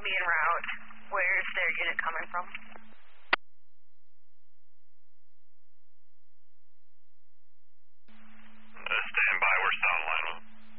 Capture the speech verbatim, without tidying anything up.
me en route. Where's their unit coming from? Uh, stand by, we're sound line.